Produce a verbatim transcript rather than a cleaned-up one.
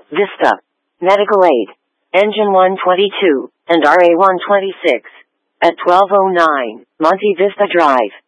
Vista, Medical Aid, Engine one twenty-two, and R A one twenty-six. At twelve oh nine, Monte Vista Drive.